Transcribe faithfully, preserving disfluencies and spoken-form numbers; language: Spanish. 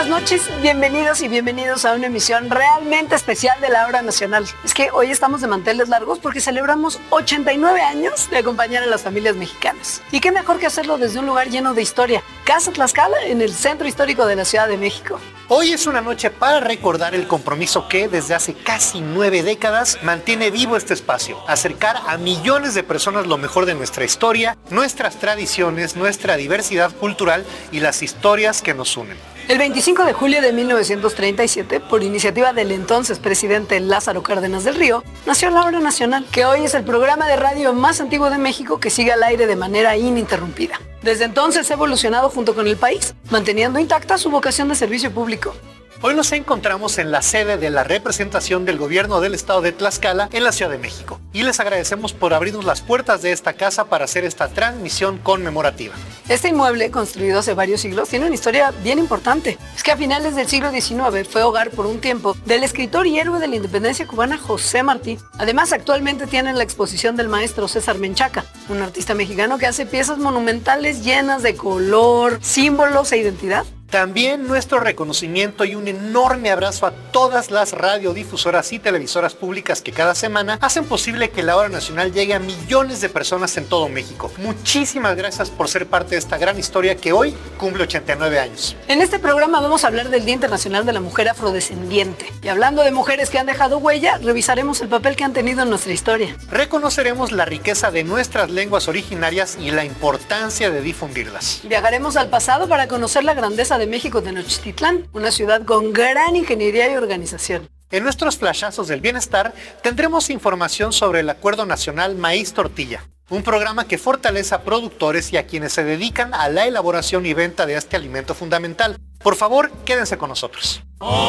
buenas noches, bienvenidos y bienvenidos a una emisión realmente especial de la Hora Nacional. Es que hoy estamos de manteles largos porque celebramos ochenta y nueve años de acompañar a las familias mexicanas. Y qué mejor que hacerlo desde un lugar lleno de historia, Casa Tlaxcala, en el centro histórico de la Ciudad de México. Hoy es una noche para recordar el compromiso que desde hace casi nueve décadas mantiene vivo este espacio, acercar a millones de personas lo mejor de nuestra historia, nuestras tradiciones, nuestra diversidad cultural y las historias que nos unen. El veinticinco de julio de mil novecientos treinta y siete, por iniciativa del entonces presidente Lázaro Cárdenas del Río, nació la Hora Nacional, que hoy es el programa de radio más antiguo de México que sigue al aire de manera ininterrumpida. Desde entonces ha evolucionado junto con el país, manteniendo intacta su vocación de servicio público. Hoy nos encontramos en la sede de la representación del gobierno del estado de Tlaxcala en la Ciudad de México y les agradecemos por abrirnos las puertas de esta casa para hacer esta transmisión conmemorativa. Este inmueble, construido hace varios siglos, tiene una historia bien importante. Es que a finales del siglo diecinueve fue hogar por un tiempo del escritor y héroe de la independencia cubana José Martí. Además, actualmente tienen la exposición del maestro César Menchaca, un artista mexicano que hace piezas monumentales llenas de color, símbolos e identidad. También nuestro reconocimiento y un enorme abrazo a todas las radiodifusoras y televisoras públicas que cada semana hacen posible que la Hora Nacional llegue a millones de personas en todo México. Muchísimas gracias por ser parte de esta gran historia que hoy cumple ochenta y nueve años. En este programa vamos a hablar del Día Internacional de la Mujer Afrodescendiente. Y hablando de mujeres que han dejado huella, revisaremos el papel que han tenido en nuestra historia. Reconoceremos la riqueza de nuestras lenguas originarias y la importancia de difundirlas. Viajaremos al pasado para conocer la grandeza de de México, Tenochtitlán, una ciudad con gran ingeniería y organización. En nuestros flashazos del bienestar tendremos información sobre el Acuerdo Nacional Maíz Tortilla, un programa que fortalece a productores y a quienes se dedican a la elaboración y venta de este alimento fundamental. Por favor, quédense con nosotros.